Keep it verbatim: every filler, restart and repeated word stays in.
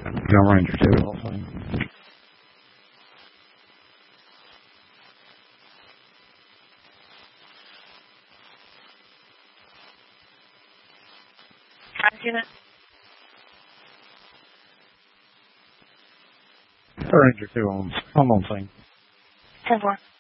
John Ranger two, whole thing. Unit. Ranger two on, I'm on thing. ten four.